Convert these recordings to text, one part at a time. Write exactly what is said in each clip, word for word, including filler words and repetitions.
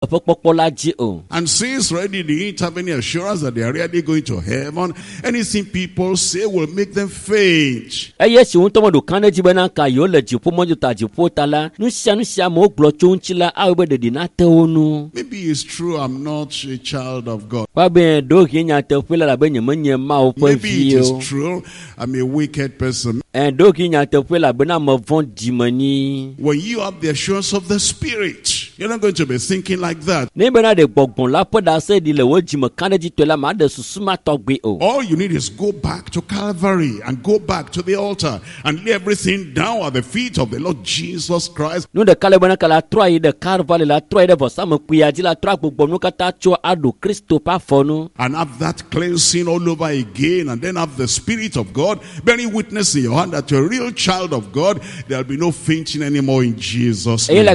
And since already they didn't have any assurance that they are really going to heaven, anything people say will make them faint. Maybe it's true I'm not a child of God. Maybe it is true I'm a wicked person. When you have the assurance of the Spirit, you're not going to be thinking like that. All you need is go back to Calvary and go back to the altar and lay everything down at the feet of the Lord Jesus Christ. And have that cleansing all over again, and then have the Spirit of God bearing witness in your hand that you're a real child of God. There'll be no fainting anymore in Jesus' name.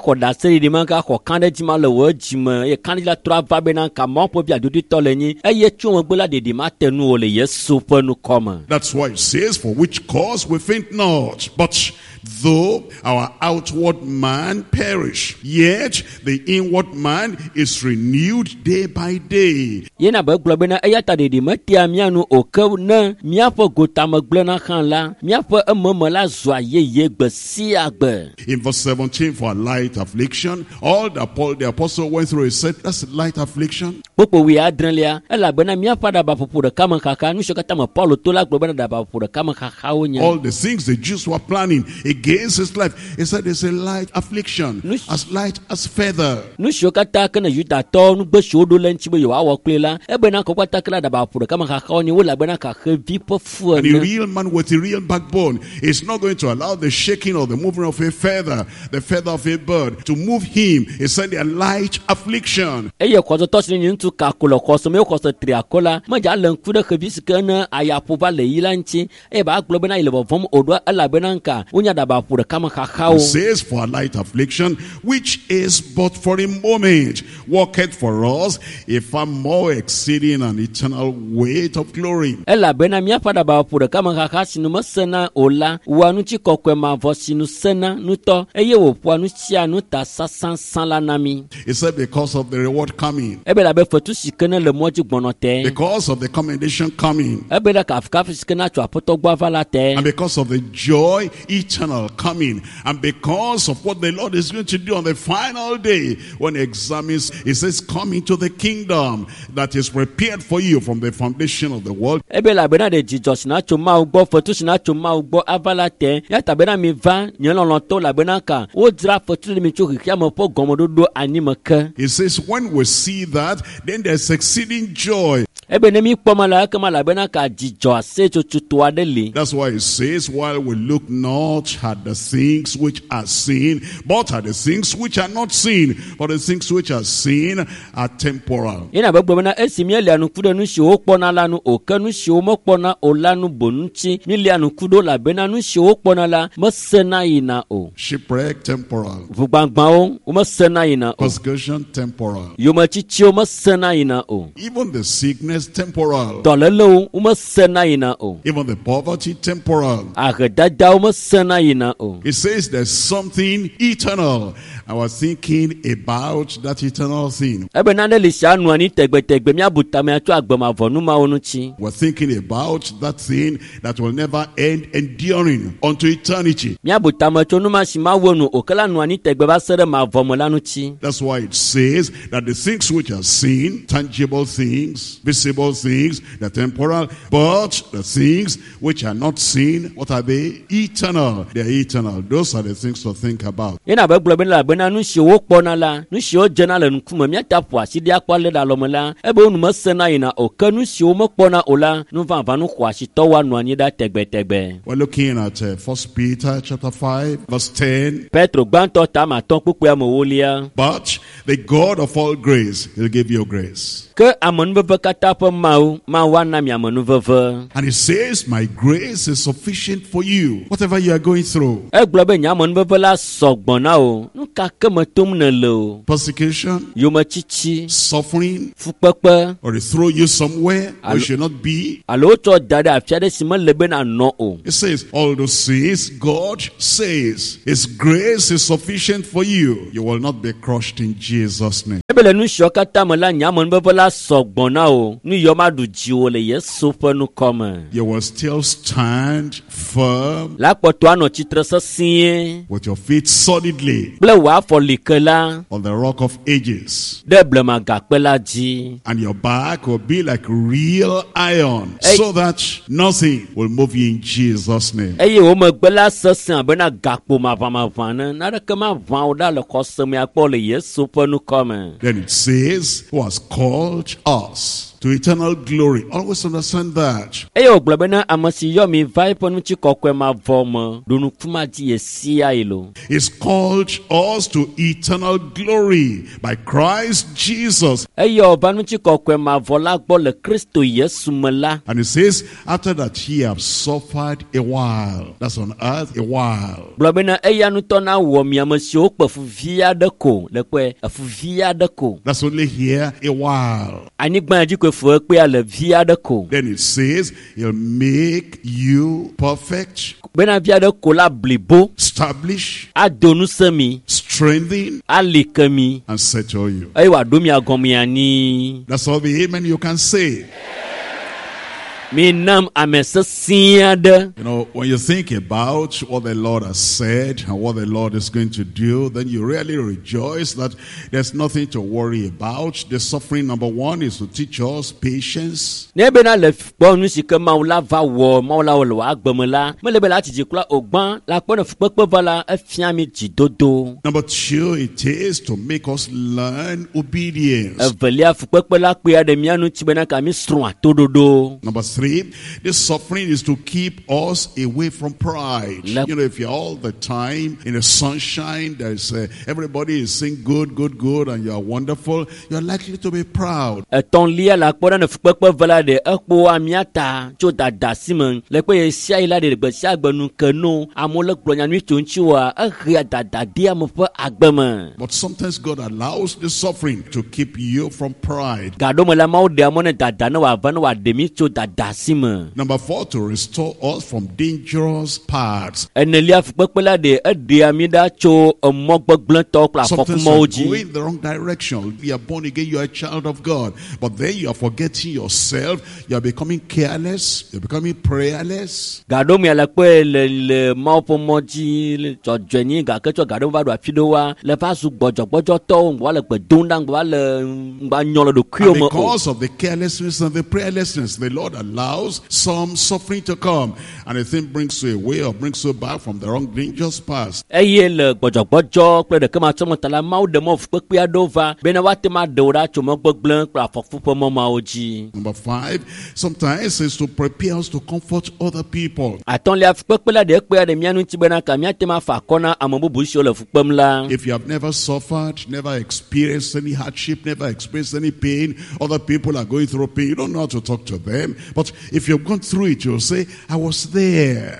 That's why it says, for which cause we faint not, but though our outward man perish, yet the inward man is renewed day by day. In verse seventeen, for a light affliction, all that Paul the apostle went through, he said, that's a light affliction. All the things the Jews were planning against his life, he said it's a light affliction, as light as feather. And a real man with a real backbone is not going to allow the shaking or the movement of a feather, the feather of a bird, to move him. He said a light affliction. It says, for a light affliction, which is but for a moment, worketh for us a far more exceeding and eternal weight of glory. It said, because of the reward coming, because of the commendation coming, and because of the joy eternal coming, and because of what the Lord is going to do on the final day when he examines, he says, come into the kingdom that is prepared for you from the foundation of the world. He says, when we see that, then there's exceeding joy. That's why it says, while we look not at the things which are seen, but at the things which are not seen, for the things which are seen are temporal. Shipwreck, temporal. Persecution, temporal. Even the sickness, temporal. Even the poverty, temporal. It says there's something eternal. I was thinking about that eternal thing. We're thinking about that thing that will never end, enduring unto eternity. That's why it says that the things which are seen, tangible things, visible things, they're temporal, but the things which are not seen, what are they? Eternal. They're eternal. Those are the things to think about. We're looking at uh, First Peter chapter five, verse ten. But the God of all grace will give you grace. And he says, my grace is sufficient for you, whatever you are going through. persecution, suffering, or they throw you somewhere where you should not be. It says, all those things, God says, His grace is sufficient for you. You will not be crushed in Jesus' name. You will still stand firm with your feet solidly on the rock of ages, and your back will be like real iron, so that nothing will move you in Jesus' name. Then it says, who has called us to eternal glory. Always understand that. He's called us to eternal glory by Christ Jesus. And it says, after that he have suffered a while. That's on earth, a while. That's only here, a while. Then it says, He'll make you perfect, establish, strengthen, and settle you. That's all the amen you can say. You know, when you think about what the Lord has said and what the Lord is going to do, then you really rejoice that there's nothing to worry about. The suffering, number one, is to teach us patience. Number two, it is to make us learn obedience. Number three, this suffering is to keep us away from pride. You know, if you're all the time in the sunshine, there's uh, everybody is saying good, good, good, and you're wonderful, you're likely to be proud. But sometimes God allows the suffering to keep you from pride. Number four, to restore us from dangerous paths. Sometimes you're going the wrong direction. You are born again, you are a child of God. But then you are forgetting yourself. You are becoming careless. You are becoming prayerless. And because of the carelessness and the prayerlessness, the Lord allows some suffering to come, and the thing brings you away or brings you back from the wrong dangerous path. Number five, sometimes it's to prepare us to comfort other people. If you have never suffered, never experienced any hardship, never experienced any pain, other people are going through pain, you don't know how to talk to them. But if you've gone through it, you'll say, I was there.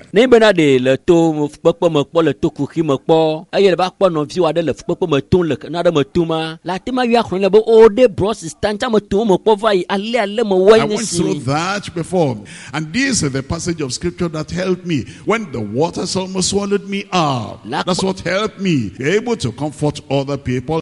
I went through that before. And this is the passage of scripture that helped me. When the waters almost swallowed me up, that's what helped me. Be able to comfort other people.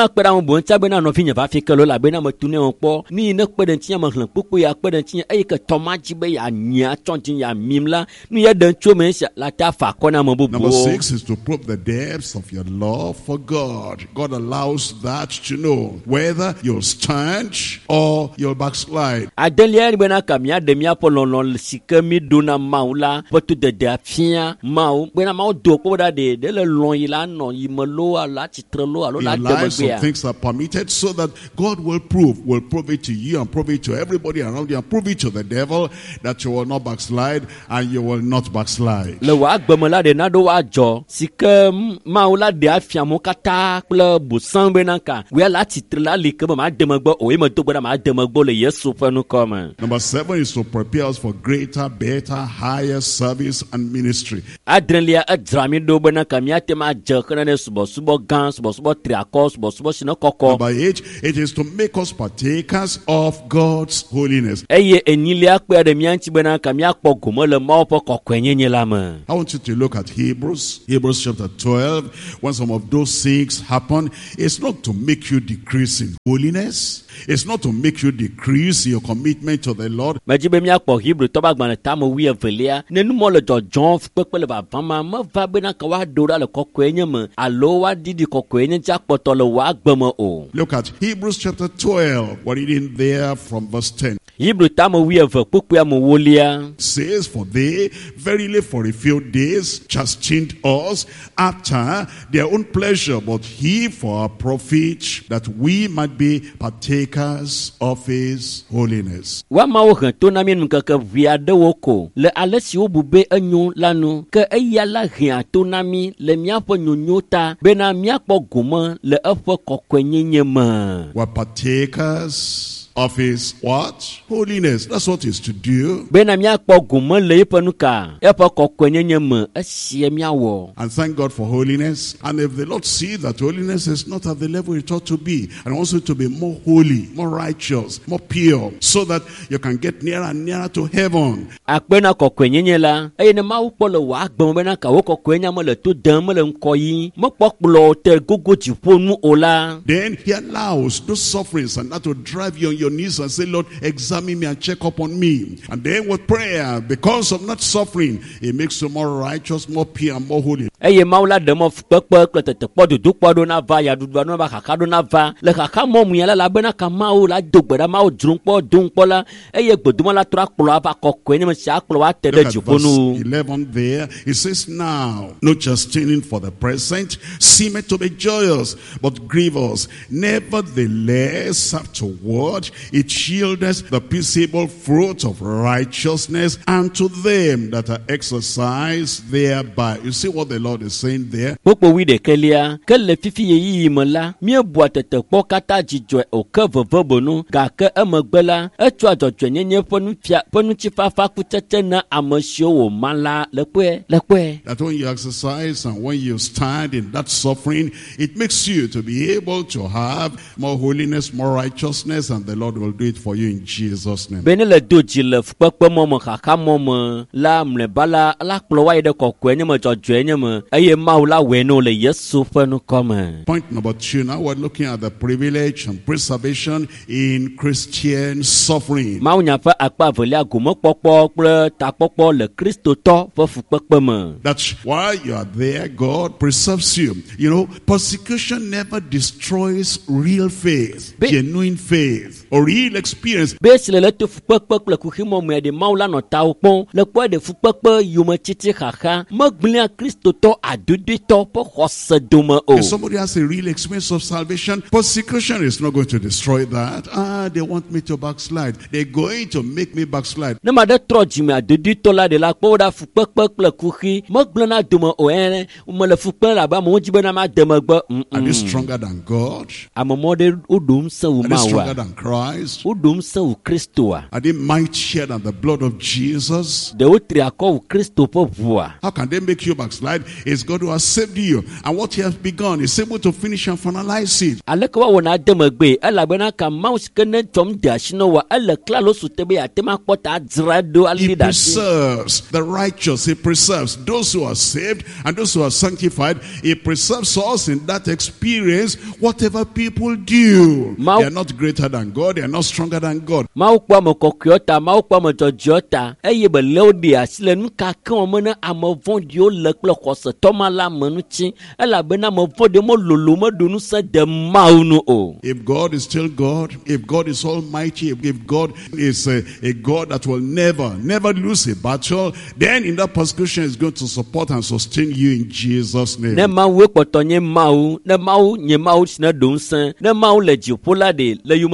Number six is to probe the depths of your love for God. God allows that to know whether you'll stand or you'll backslide. In life, some things are permitted so that God will prove, will prove it to you and prove it to everybody around you and prove it to the devil. devil that you will not backslide and you will not backslide. Le wa gbemela de na do wa jo sike maula de afiamu kata kple busan benaka we la titre la like ma demegbo o e me to gbada ma demegbo le Yesu fenu kome. Number seven is to prepare us for greater, better, higher service and ministry. Adrenlia adrami do benaka mi atema je kana ne subo subo gan subo subo triakos subo subo sino koko. Number eight, it is to make us partakers of God's holiness. Eye enilia kpe de mi anti benaka mi akpo gomo le ma opo kokwenyenye la me. I want you to look at Hebrews, Hebrews chapter twelve. When some of those things happen, it's not to make you decrease in holiness. It's not to make you decrease your commitment to the Lord. Majibe mi akpo Hebrew to bagba na tamo wi evelia nenu mo le jojon pepe le baba ma ma va benaka wa dora le kokwenye me alo wa didi kokwenye jakpoto le wa gbemo o. Look at Hebrews chapter twelve. We're reading there from verse ten. Hebrew tamo wi eve pukwa mo wolia. Says, for they verily for a few days chastened us after their own pleasure, but he for our profit, that we might be partakers of his holiness. Wa ma wo han to na mi nka ka via de woko le alesi obube anyu lanu ke eya la hia to na mi le mia po nyonyota be na mia po goma le efo kokwenyenye ma. We're partakers of his what? Holiness. That's what is to do. Be na mia po goma le ipanuka efo kokwenyenye ma asie mia wo. And thank God for holiness. And if the Lord see that holiness is not at the level it ought to be, and wants you to be more holy, more righteous, more pure, so that you can get nearer and nearer to heaven. Akpena kokwenyenye la eye ne ma wo po le wa gbon be na ka wo kokwenya mo le to dan mo le nkoyi mo pokplo te gogo jiponu ola. Then he allows those sufferings and that to drive you on your knees and say, Lord, examine me and check up on me. And then with prayer, because of not suffering, it makes you more righteous, more pure, and more holy. Eye maula demo fukpekpe kple tetekpɔ dudu kpɔ do na va yadudu no ba kaka do na va le kaka mɔ mu ya la la bena ka mawo la do gbe da mawo dzron kpɔ dun kpɔ la eye gbedomo la tora kplɔ ava kɔkɔe ne me sia kplɔ wa te de dziƒonu. eleven there, it says, now no chastening for the present seemeth to be joyous, but grievous. Nevertheless, afterward it yieldeth the peaceable fruit of righteousness unto them that are exercised thereby. You see what the Lord is saying there? Popo wi de kelia ke le fifi ye yi me la mie bua tete kpɔ kata dzidzɔe o ke veve bonu gake emegbe la etsɔ adzɔdzɔ nyenye ƒe nufia ƒe nutsifafa kutete na ame siwo wo ma la le kpe le kpe. That when you exercise and when you stand in that suffering, it makes you to be able to have more holiness, more righteousness, and the Lord will do it for you in Jesus' name. Bene le do dzi le fukpekpe mɔ me xaxa mɔ me la mleba la la kplɔ wa yi ɖe kɔkɔe nye me dzɔdzɔe nye me eye mawu la wɔe no le Yesu ƒe nukɔme. Point number two, now we're looking at the privilege and preservation in Christian suffering. Mawu nya ƒe akpa avelia gomekpɔkpɔ kple takpɔkpɔ le kristotɔ ƒe fukpekpe me. That's why you are there. God preserves you. You know, persecution never destroys real faith, Be- genuine faith, or real experience. Be si le le to fukpekpe kple kuximɔ me de mawu la nɔ tawo kpɔm le kpɔ de fukpekpe yometsitsi xaxa megblẽa kristotɔ adodetɔ ƒe xɔse dome o. If somebody has a real experience of salvation, persecution is not going to destroy that. Ah, they want me to backslide. They're going to make me backslide. Ne ma ɖe trɔ dzime adodetɔ la de la kpɔ ɖa fukpekpe kple kuxi megblẽna dome o ene me le fukpe labe amewo dzi bena ma de megbe. Are they stronger than God? Ame mɔ ɖe woɖo ŋusẽ wu Are they stronger Mawua than Christ? woɖo ŋusẽ wu Kristoa Are they mightier than the blood of Jesus? ɖewo tri akɔ wu Kristo ƒe ʋua. How can they make you backslide? It's God who has saved you. And what he has begun is able to finish and finalize it. Aleke woawɔna de megbe elabena ka Mawu si ke ne tsɔm de asi na wa ele klalo sute be ate ma kpɔ ta adzra ɖo He ali ɖe asi. preserves the righteous. He preserves those who are saved and those who are sanctified. He preserves us in that experience, whatever people do. Ma- They are not greater than God. They are not stronger than God. Mawu kpɔ ame kɔkɔewo ta, Mawu kpɔ ame dzɔdzɔewo ta, eye be le wo ɖe asi le nu kakewo me ne ame vɔ̃ɖiwo le kple xɔsetɔ ma la me ŋuti elabena ame vɔ̃ɖiwo melolo meɖo ŋusẽ de Mawu nu o. If God is still God, if God is almighty, if, if God is a, a God that will never, never lose a battle, then in that persecution is going to support and sustain you in Jesus' name. Ne Mawu kpɔtɔ nye Mawu, ne Mawu nye Mawu si ne ɖo ŋusẽ, ne Mawu le dziƒo la ɖe le yometsitsi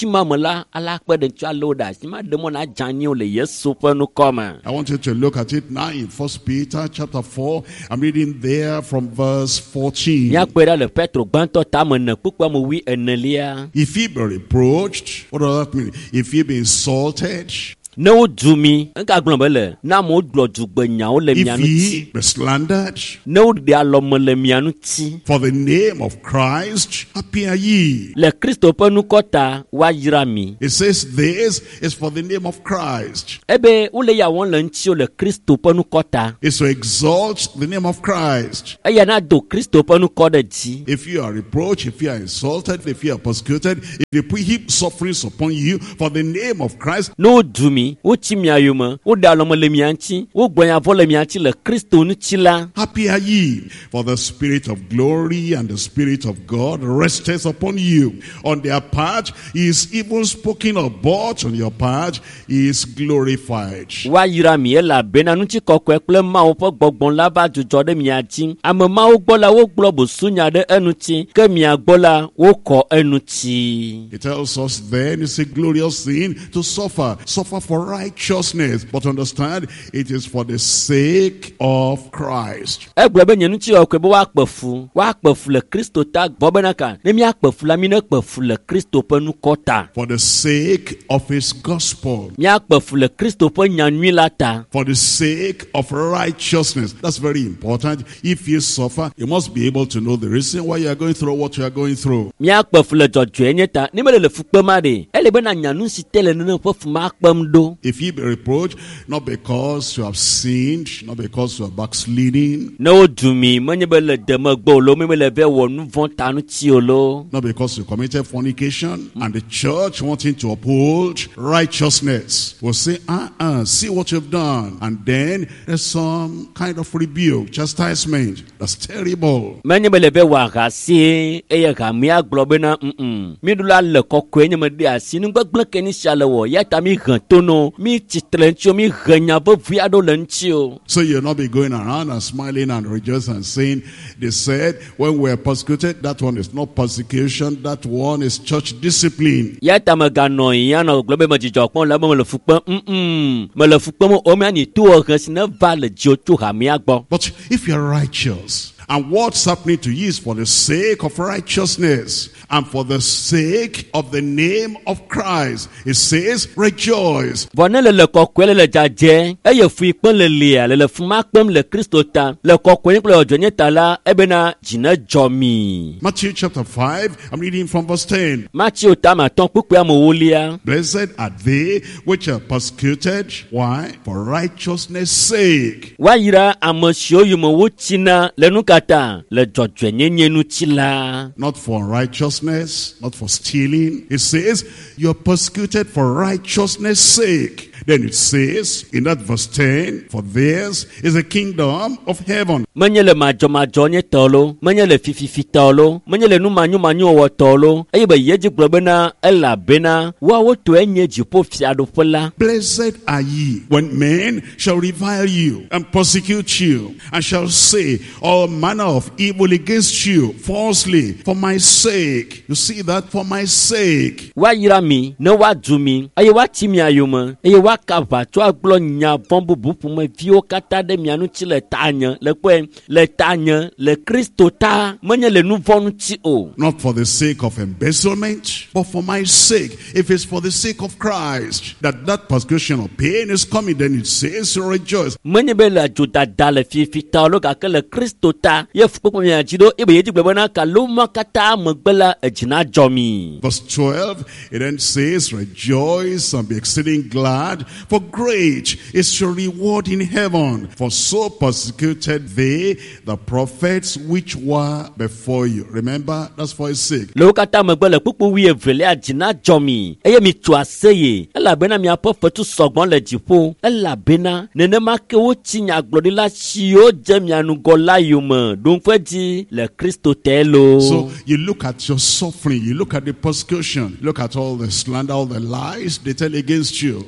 tima me la ala kpe de tso alo da si ma de mo na dzanyi o le Yesu ƒe nukɔ I want you to look at it now in First Peter chapter four. I'm reading there from verse fourteen. mía kpe ɖa le Petro gbãtɔ tame ne kpukpea me wi enelia. If ye be reproached, what does that mean? If ye be insulted, ne wo du mi nka gblɔ be le na mo gblɔ dzugbenyawo le mia if ŋuti ye be slandered, ne wo ɖe alɔme le mia ŋuti for the name of Christ, happy are ye. le Kristo ƒe nukɔ ta woayra mi. It says this is for the name of Christ. ebe wole ya wɔm le ŋuti le Kristo ƒe nukɔ ta It's to exalt the name of Christ. eya na do Kristo ƒe nukɔ ɖe dzi. If you are reproached, if you are insulted, if you are persecuted, if they put heap sufferings upon you for the name of Christ, ne wo du mi wotsi mia yome woɖe alɔme le mia ŋuti wogbɔnyavɔ le mia ŋuti le Kristo ŋuti la happy are ye, for the Spirit of glory and the Spirit of God resteth upon you. On their part, he is even spoken of, but on your part, he is glorified. woayra mi elabena ŋuti kɔkɔe kple Mawu ƒe gbɔgbɔ la va dzudzɔ ɖe mia dzi. Ame mawo gbɔ la wogblɔ bosunya ɖe eŋuti ke mia gbɔ la wokɔ eŋuti. It tells us then it's a glorious thing to suffer. Suffer for righteousness. But understand, it is for the sake of Christ. egblɔ be nye ŋuti kɔkɔe be woakpe fu woakpe fu le Kristo ta gbɔ bena ka ne míakpe fu la mi ne kpe fu le Kristo ƒe nukɔ ta. For the sake of his gospel. míakpe fu le Kristo ƒe nyanyui la ta. For the sake of righteousness. That's very important. If you suffer, you must be able to know the reason why you are going through what you are going through. míakpe fu le dzɔdzɔe nye ta ne mele le fukpe ma ɖe ele bena nyanu si te le nene ƒe fu ma kpem ɖo. If you be reproached, not because you have sinned, not because you are backsliding, ne wo du mi menye be le deme gbɔ o lo me le be wɔ nu vɔ̃ ta ŋuti o lo. not because you committed fornication, and the church wanting to uphold righteousness will say, uh-uh, see what you've done. And then there's some kind of rebuke, chastisement. That's terrible. menye be le be wɔ ahasi eye ha míagblɔ bena mm mi ɖo la le kɔkɔe nye me ɖe asi nugbegblẽ ke ni sia le wɔ ya ta mi hẽ to no mi tsitre ŋuti o mi hẽ nya vevi aɖewo le ŋuti o. So you'll not be going around and smiling and rejoicing and saying, they said, when we're persecuted, that one is not persecution, that one is church discipline. ya ta me ganɔ yi ya nɔ gblɔ be me dzidzɔ kpɔm le be me le fu kpem mm me le fu kpem o mia ni to hẽ si ne va le dziwo tso ha mia gbɔ. But if you're righteous, and what's happening to you is for the sake of righteousness and for the sake of the name of Christ, it says, rejoice. vɔ ne le le kɔkɔe le le dzadze eye fu kpem le lia le le fu ma kpem le Kristo ta le kɔkɔe kple ɔdzɔ nye ta la ebena dzi ne dzɔ mi. Matthew chapter five, I'm reading from verse ten. Matthew ta ma tɔn kpukpea me wolia. Blessed are they which are persecuted. Why? For righteousness' sake. woayra ame siwo yome wotsina le nu kata le dzɔdzɔenyenye ŋuti la. Not for unrighteousness, not for stealing. It says, you're persecuted for righteousness' sake. Then it says in that verse ten, for theirs is the kingdom of heaven. menye le madzɔmadzɔ nye tɔ lo menye le fififi tɔ lo menye le numanyomanyo wɔ tɔ lo eye be yedzi gblɔ bena elabena woawo to enye dziƒo fiaɖoƒe la. Blessed are ye when men shall revile you and persecute you and shall say all manner of evil against you falsely for my sake. You see that? For my sake. woayra mi ne woadu mi eye woatsi mia yome eye woaka ʋa tso agblɔ nya vɔ̃ bubu ƒomeviwo katã ɖe mia ŋuti le tanye le kpɔe le tanye le Kristo ta menye le nu vɔ̃ ŋuti o. Not for the sake of embezzlement, but for my sake. If it's for the sake of Christ that that persecution or pain is coming, then it says rejoice. menye be le adzodada le fifi ta lo gake le Kristo ta ye fukpekpe mia dzi ɖo ebe yedzi gblɔ bena kalo ma katã megbe la edzi na dzɔ mi. Verse twelve, it then says, rejoice and be exceeding glad, for great is your reward in heaven. For so persecuted they the prophets which were before you. Remember, that's for his sake. le wo katã megbe le kpukpu wi evelia dzi na dzɔ mi eye mi tu aseye elabena miaƒe fetu sɔgbɔ le dziƒo elabena nenema ke wotsi nyagblɔɖila siwo dze mia nugɔ la yome ɖoŋƒe dzi le Kristo te lo. So you look at your suffering, you look at the persecution, look at all the slander, all the lies they tell against you. Why are they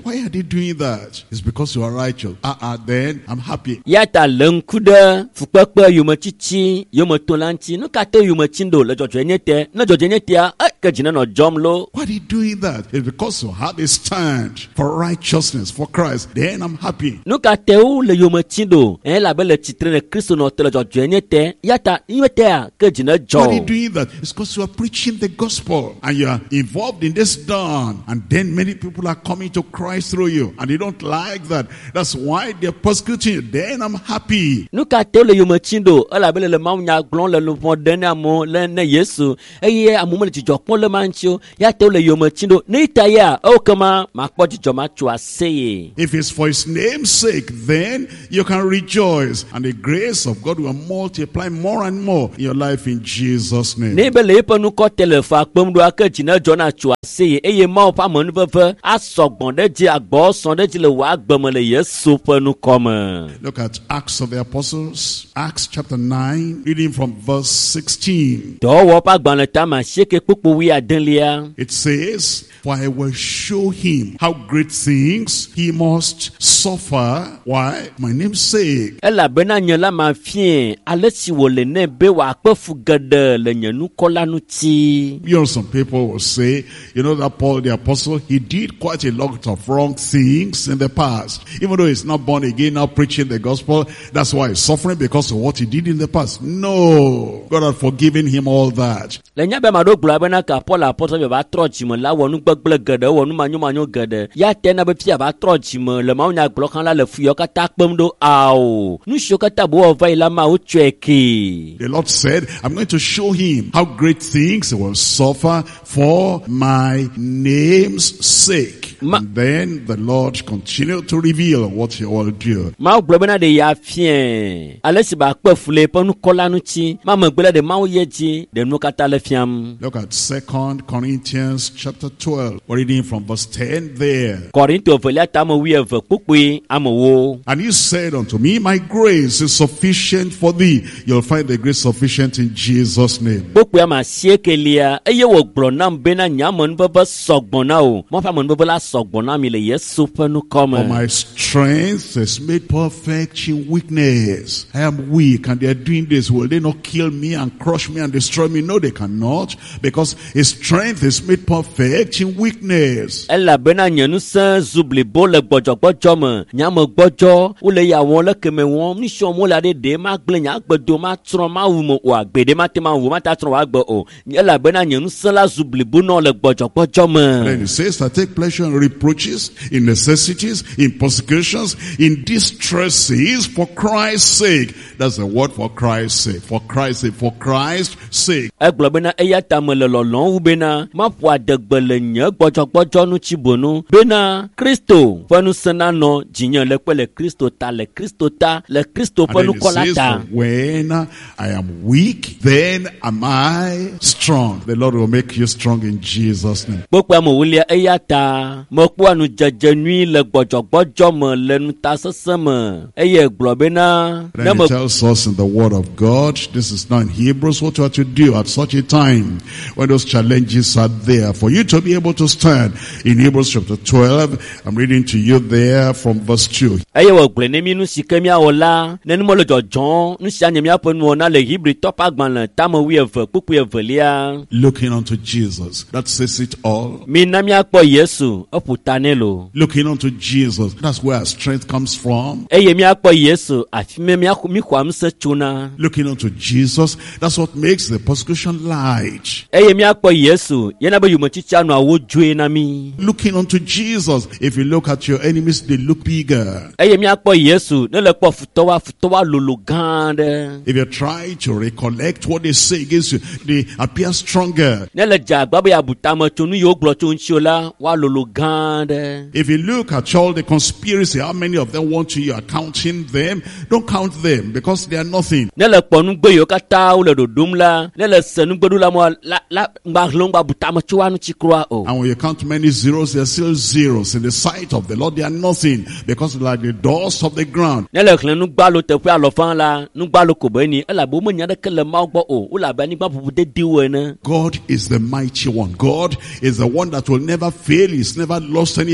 doing that? It's because you are righteous. Ah, uh, uh, then I'm happy. Yata lengkuda fukpekpe yomechichi yometonlanti nukate yomechindo le jojenyete na jojenyetia akejina no jomlo. Why are you doing that? It's because you have a stand for righteousness for Christ. Then I'm happy. Nukate u le yomechindo en la bele chitre ne Kristo no tele jojenyete yata imetea kejina jo. Why are you doing that? It's because you are preaching the gospel and you are involved in this dawn, and then many people are coming to Christ through you, and they don't like that. That's why they're persecuting you. Then I'm happy. Nukate le yomechindo ala bele le maunya glon le lupon dene amo le ne Yesu eye amumo le jijokpon le mancho yate le yomechindo ne itaya o kama makpo jijoma chwa seye. If it's for his name's sake, then you can rejoice, and the grace of God will multiply more and more in your life in Jesus' name. Ne bele iponu ko telefa kpomdo akejina jona chwa seye eye ma opa monu fefe asogbon de ji agbo son de ji le wa agbomo le Yesu penu koma. Look at Acts of the Apostles, Acts chapter nine, reading from verse sixteen. Do wo pa gban le ta ma sheke pupu wi adenlia. It says, for I will show him how great things he must suffer. Why? My name's sake. Ela bena nyela ma fien alesi wo le ne be wa akpefu gede le nyanu kola nu ti. You know, some people will say, you know, that Paul the apostle, he did quite a lot of wrong things in the past. Even though he's not born again, now preaching the gospel, that's why he's suffering, because of what he did in the past. No, God had forgiven him all that. Le nya be ma do glo bena ka Paul apostle be ba trochi mo la wonu gbegble gede wonu manyu manyu gede ya tena be pia ba trochi mo le ma nya glo kan la le fuyo ka ta kpem do awo nu sho ka ta bo va ila ma o cheki. The Lord said, I'm going to show him how great things he will suffer for my name's sake. Ma and then the Lord continued to reveal what he will do. Ma glo bena de ya fien alesi ba kpefule ponu kola nu ti ma mo gbele de ma o yeji de nu ka ta le fiam. Look at Second Corinthians chapter twelve. We're reading from verse ten there. Korinto velia tamo wi eve pukwe amowo. And he said unto me, my grace is sufficient for thee. You'll find the grace sufficient in Jesus' name. Pukwe ama siekelia eye wo glo nam bena nyamon bebe sogbona o. Mo fa mon bebe la sogbona mi le Yesu penu koma. For my strength is made perfect in weakness. I am weak and they are doing this. Will they not kill me and crush me and destroy me? No, they cannot, because his strength is made perfect in weakness. Ela bena nyanu san zubli bole gbojo gbojo mo nyamo gbojo o le ya won le keme won ni so mo la de de ma gble nya gbedo ma tron ma wu mo wa gbede ma te ma wu ma ta tron wa gbo o ela bena nyanu san la zubli bu no le gbojo gbojo mo. Then he says, I take pleasure in reproaches, in necessities, in persecutions, in distresses for Christ's sake. That's the word, for Christ's sake. For Christ's sake. For Christ's sake. Eglo bena eya tamele lolon u bena ma pwa degbele nye gbojo gbojo nu chibonu bena Kristo fenu sena no jinyan le pele Kristo ta le Kristo ta le Kristo fenu kolata. When I am weak, then am I strong. The Lord will make you strong in Jesus' name. Pokwa mo wulia eya ta mo kwa nu jeje nui le gbojo gbojo mo le nu ta sesema eye eglo bena. Then he tells us in the word of God, this is now in Hebrews, what you are to do at such a time when those challenges are there for you to be able to stand. In Hebrews chapter twelve, I'm reading to you there from verse two. Aye wo gble ne mi nu sikemi awola nenu mo le jojon nu sia nyemi aponu ona le Hebrew top agban le tamo wi eve pupu evelia. Looking unto Jesus, that says it all. Mi na mi akpo Yesu oputanelo. Looking unto Jesus, that's where our strength comes from. Eye mi akpo Yesu afi me mi mi kwam se chuna. Looking unto Jesus, that's what makes the persecution light. Eye mi akpo Yesu yena be yumo chicha no awojue na mi. Looking unto Jesus, if you look at your enemies, they look bigger. Eye mi akpo Yesu ne le po futowa futowa lolo gande. If you try to recollect what they say against you, they appear stronger. Ne le jagba be abutama chunu yo glo chunchiola wa lolo gande. If you look at all the conspiracy, how many of them want you, you are counting them? Don't count them, because they are nothing. Ne le po nu gbe yo kata o le dodum la ne le se nu gbedu la mo la la ngba longba butama chwa nu chikroa o. And when you count many zeros, they are still zeros. In the sight of the Lord, they are nothing, because they are like the dust of the ground. Ne le klen nu gba lo te fu alofan la nu gba lo ko be ni ela bo mo nya de kele ma gbo o o la ba ni gba pupu de diwe na. God is the mighty one. God is the one that will never fail. He's never lost any battle.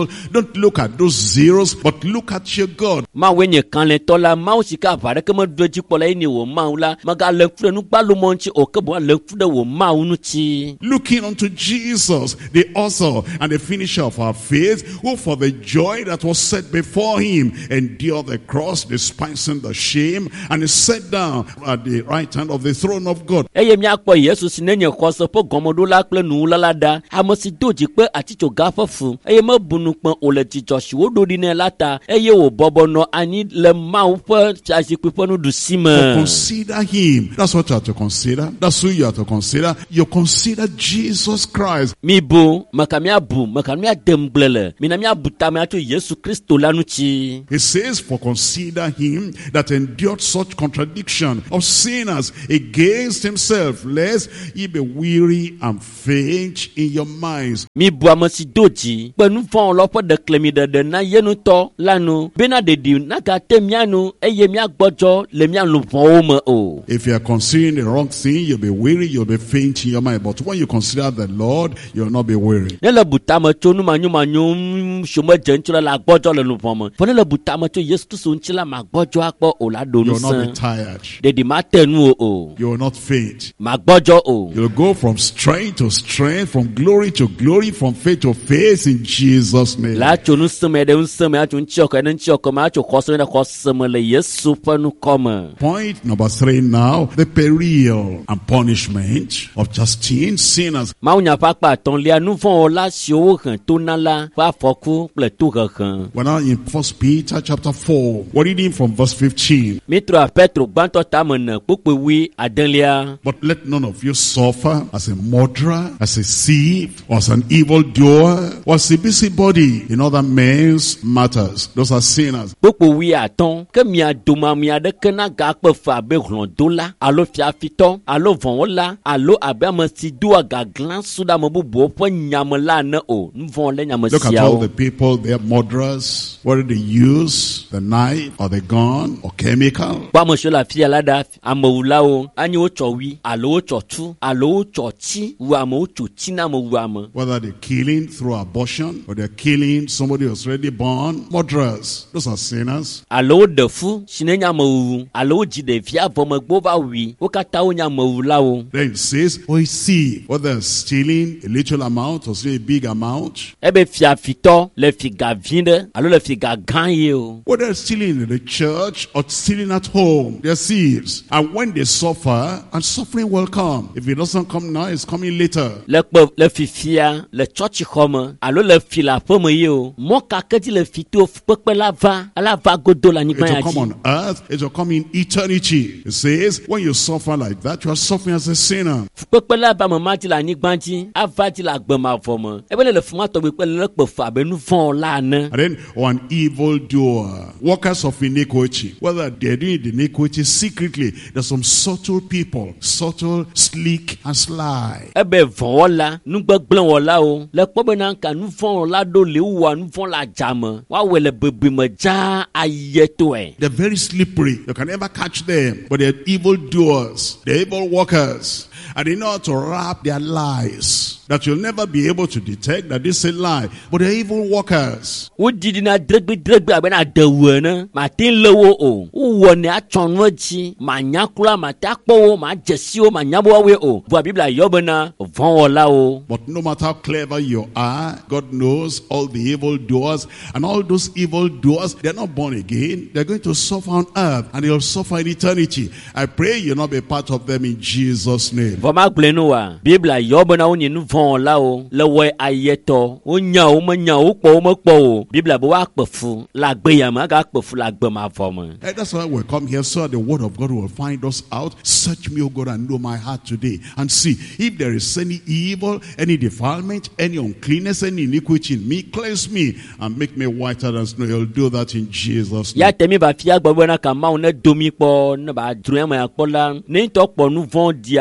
Don't look at those zeros, but look at your God. Ma wenye kanle tola ma usika vare kama doji pola ini wo ma ula maga lekfude nu gbalu monchi okebo lekfude wo ma unuchi. Looking unto Jesus, the author and the finisher of our faith, who for the joy that was set before him endured the cross, despising the shame, and is set down at the right hand of the throne of God. Eye mi akpo Yesu sinenye khoso po gomodo la kle nu lalada amosi doji pe aticho gafafu eye ma bunu pon ole jijo shiwo do dine lata eye wo bobo no ani le ma upo chajipe ponu du sima. Consider him. That's what you have to consider. That's who you have to consider. You consider Jesus Christ. Mi bu makamia bu makamia demblele minamia butama to Yesu Kristo lanuchi. It says, for consider him that endured such contradiction of sinners against himself, lest ye be weary and faint in your minds. Mi bu amasi doji penu fon lopo de klemi de de na yenu to lanu bena de di na ga temianu eye mi agbojo le mi anu fon o mo o. If you are considering the wrong thing, you'll be weary, you'll be faint in your mind. But when you consider the Lord, you'll not be weary. Ne le butama chonu manyu manyu shomo jenchula la agbojo le nu fon mo. Fone le butama cho Yesu Kristo nchila ma agbojo akpo o la do nu You'll not san. be tired. De di matenu o. You will not faint. Ma agbojo o. You'll go from strength to strength, from glory to glory, from faith to faith in Jesus' name. La chonu seme de unseme a chon chioko en chioko ma cho khoso na khoseme le Yesu panu koma. Point number three now, the peril and punishment of chastening sinners. Ma unya pa pa ton lia nu fon la sio han to na la fa foku ple tu han. We're now in First Peter chapter four. We're reading from verse fifteen. Mitro a Petro gbanto tamana pope wi adanlia. But let none of you suffer as a murderer, as a thief, or as an evildoer, or as a busybody in other men's matters. Those are sinners. Pope wi aton ke mi adoma mi ade kana ga pe fa be hlon dola alo fia fito alo von la alo abama si do ga glan suda mo bubo po nyamla na o nvon le nyamasia. Look at all the people, they're murderers. What do they use? The knife or the gun or chemical? Kwa mo shola fia la da amawula o anyi o chowi alo o chotu alo o chochi wa mo chochi na mo wa mo. Whether they're killing through abortion or they're killing somebody who's already born, murderers. Those are sinners. Alo defu sinenya mo alo jide fia bomo gbova wi o kata o nya mawula o. Then it says, oh, see, whether stealing a little amount or say a big amount. Ebe fia fito le figa vinde alo le figa ganye o. Whether stealing in the church or stealing at home, they're thieves. And when they suffer, and suffering will come. If it doesn't come now, it's coming later. Le pe le fifia le church home alo le fila pomo yo mo ka kedi le fito pepe la va ala va godo la It nigba will come ya on earth, it will come in eternity. It says, when you suffer like that, you are suffering as a sinner. pepe la ba mama ti la nigba ji ava ti la gbe ma fomo ebe le fuma to be pe le pe fa be nu fon la na. And then, or an evildoer, workers of iniquity, whether they're doing the iniquity secretly, there's some subtle people, subtle, sleek, and sly. Ebe von la nu gbe gblen wo la o le po be na ka nu fon la do le wa nu fon la jama wa we le bebe me ja ayeto e. They're very slippery. You can never catch them. But they're evildoers. They're evil workers. And they know how to wrap their lies. That you'll never be able to detect that this is a lie. But they're evil workers. Wo didi na dregbe dregbe abe na dewo na ma tin lewo o wo ne achonwo ji ma nyakula ma takpo ma jesi o ma nyabo we o bo biblia yobe na von wola o. But no matter how clever you are, God knows all the evil doers, and all those evil doers, they're not born again. They're going to suffer on earth, and they'll suffer in eternity. I pray you'll not be part of them in Jesus' name. Voma glenu wa biblia yobe na onye nu von la o le we ayeto o nya o ma nya o po o ma po o biblia bo wa pefu la gbe ya ma ga pefu la gbe ma fomo. And that's why we come here, so the word of God will find us out. Search me, O God, and know my heart today, and see if there is any evil, any defilement, any uncleanness, any iniquity in me. Cleanse me and make me whiter than snow. You'll do that in Jesus' name. Ya temi ba fia gbogbo na ka ma o na domi po na ba dru ma ya po la ni to po nu von dia de na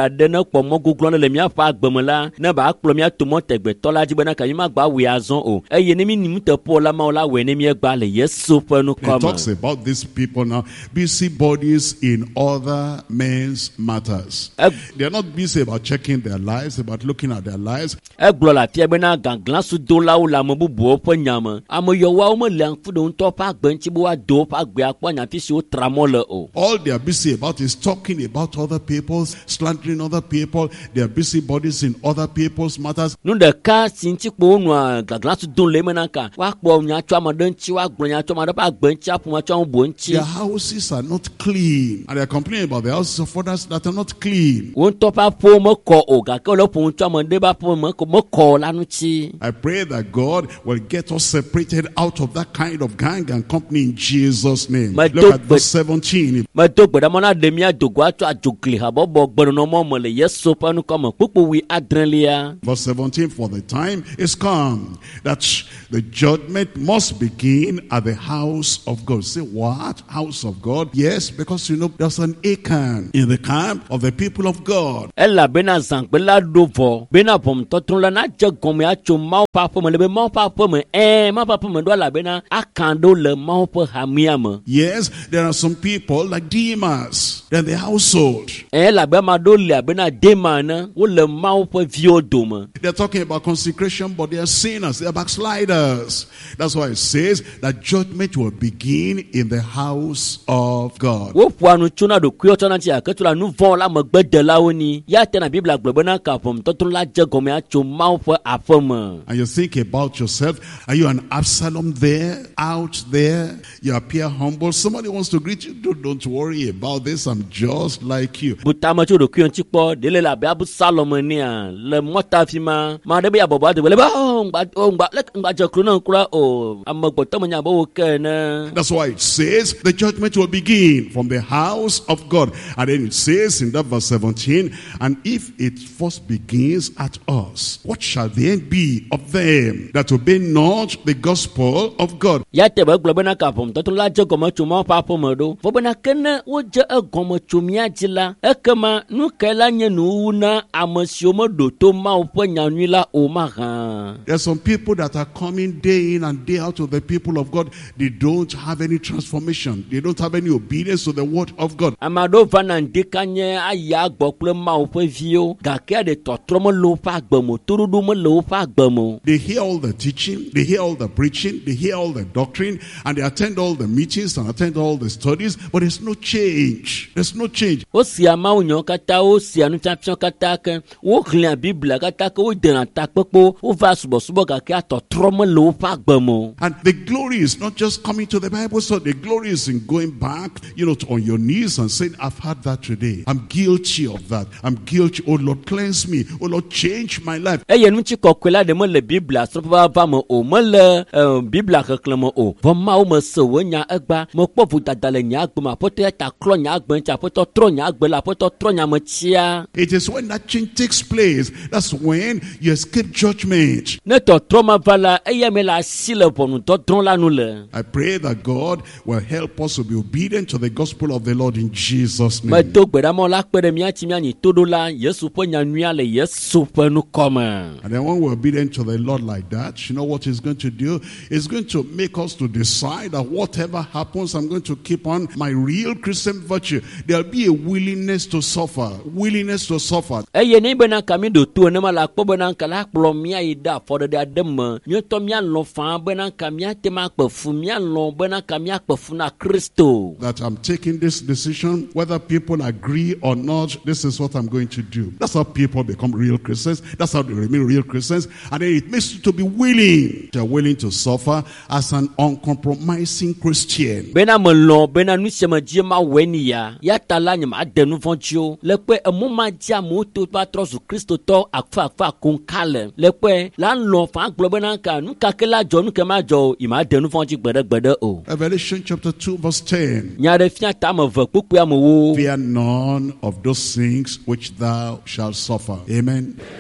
kpɔ mɔ goglo le míaƒe agbe me la ne ba akplɔ mía to mɔ tegbetɔ la dzi bena ka mí magba wɔe azɔ o eye ne mí nim teƒe la mawo la wɔe ne míegba le Yesu ƒe It nukɔ talks me. about these people now, busy bodies in other men's matters. Eg- They are not busy about checking their lives, about looking at their lives. Egblɔ le afia bena gaglasudolawo le ame bubuwo ƒe nya me. Ame yɔwoawo mele aŋfu ɖe ŋutɔ ƒe agbe ŋuti be woado woƒe agbea kpɔ nya afi si wotra mɔ le o. All they are busy about is talking about other people, slandering other people. They are busy bodies in other people's matters. Nu ɖeka si ŋuti kpo wonɔa gaglasu dom le eme na ka woakpɔ nya tso ame ɖe ŋuti woagblɔ nya tso ame ɖe ƒe agbe ŋuti aƒo nya tso ame bubu ŋuti. Their houses are not clean. And they are complaining about the houses of others that are not clean. Wo ŋutɔ ƒe aƒewo mekɔ o gake wole ƒo ŋuti ame ɖe ƒe aƒe mekɔ mekɔ la ŋuti. I pray that God will get us separated out of that kind of gang and company in Jesus' name. My Look at dog- verse seventeen. Medo gbeɖamɔ na ɖe mía dogo atso adzogli habɔbɔ gbenɔnɔmɔ me le Yesu ƒe nukɔme kpukpu wi adrelia. Verse seventeen, for the time is come that the judgment must begin at the house of God. Say, what? House of God? Yes, because you know there's an Achan in the camp of the people of God. Elabena zãgbe la ɖo vɔ bena ʋɔnutɔtrɔ la nadze gɔme atso Mawu ƒe aƒe me le be Mawu ƒe aƒe me ɛɛ Mawu ƒe aƒe me ɖo elabena akã ɖo le Mawu ƒe hamea me. Yes, there are some people like Demas in the household. Ɛɛ elabe ame aɖewo le abena Dema ne wole Mawu ƒe viwo dome. They're talking about consecration, but they are sinners, they are backsliders. That's why it says that judgment will begin in the house of God. Woƒoa nu tso na ɖokuiwo tsɔ na tsi ake tso la nu vɔ la megbedelawo ni ya te na Biblia gblɔ bena ka ʋɔnutɔtrɔ la dze gɔme atso Mawu ƒe aƒe me. And you think about yourself, are you an Absalom there, out there? You appear humble. Somebody wants to greet you. Don't, don't worry about this. I'm just like you. Butame tso ɖokuiwo ŋuti kpɔ ɖele le abe Absalom enia le mɔta fi ma ame aɖe be yabɔbɔ aɖe be le be oh ŋgba oh ŋgba leke ŋgba dze klo na ŋkura o ame gbɔtɔ me nya be wo ke ne. That's why it says the judgment will begin from the house of God. And then it says in that verse seventeen, and if it first begins at us, what shall the end be of them that obey not the gospel of God? Ya te be gblɔ bena ka ʋɔnutɔtrɔ la dze gɔme tso Mawu ƒe aƒe me ɖo fɔ bena ke ne wodze egɔme tso mía dzi la ekema nu kae la nye nuwuwu na ame siwo meɖo to Mawu ƒe nyanyui la o mahã. There are some people that are coming day in and day out to the people of God. They don't have any transformation. They don't have any obedience to the word of God. Ame aɖewo va na ŋdeka nye ayi agbɔ kple Mawu ƒe viwo gake eɖe tɔtrɔ mele woƒe agbe me o toɖoɖo mele woƒe agbe me o. They hear all the teaching, they hear all the preaching, they hear all the doctrine, and they attend all the meetings and attend all the studies, but there's no change. There's no change. Wosia Mawu nyawo katã wosia nufiafiawo katã ke woxlẽa Biblia katã ke wodena takpekpewo wova subɔsubɔ gake atɔtrɔ mele woƒe agbe me o. And the glory is not just coming to the Bible, so the glory is in going back, you know, to, on your knees and saying, I've had that today. I'm guilty of that. I'm guilty. Oh Lord, cleanse me. Oh Lord, change my life. Eye nu tsi kɔkɔe la ɖe mele Biblia srɔ̃ƒe vava me o mele uh, Biblia xexlẽ me o vɔ Mawu me se wo nya egba mekpɔ vodada le nye agbe me aƒetɔ ya ta klɔ nye agbe ŋuti aƒetɔ trɔ nye agbe le aƒetɔ trɔ nye ame tsia. It is when that change takes place, that's when you escape judgment. Ne tɔtrɔ ma va la eya me le asi le ʋɔnudɔdrɔ̃ la nu le. I pray that God will help us to be obedient to the gospel of the Lord in Jesus' name. Medo gbeɖamɔ la kpe ɖe míati míanyi toɖo la Yesu ƒe nyanuia le Yesu ƒe nukɔme. And then when we're obedient to the Lord like that, you know what He's going to do? It's going to make us to decide that whatever happens, I'm going to keep on my real Christian virtue. There'll be a willingness to suffer, willingness to suffer. Eye ne bena ka mi ɖo to enema la kpɔ bena nka la kplɔ mía yi ɖe afɔɖeɖe aɖe me míetɔ míalɔ fãa bena nka míate ma kpe fu míalɔ bena nka míakpe fu na Kristo. That I'm taking this decision, whether people agree or not, this is what I'm going to do. That's how people become real Christians. That's how they remain real Christians. And then it makes you to be willing. They're willing to suffer as an uncompromising Christian. Bena me lɔ bena nu sia me dzi ma wɔe ni ya ya ta la nye ma de nu vɔ̃ dzi o le kpe emu ma dzi amewo to va trɔ zu kristotɔ akfa akfa konka le le kpe la lɔ fãa gblɔ bena nka nu kake la dzɔ nu ke ma dzɔ o yi ma de nu vɔ̃ dzi gbeɖe gbeɖe o. Revelation chapter two verse ten. Nya ɖe fia ta ame eve kpukpui amewo. Fear none of those things which thou shalt suffer. Amen.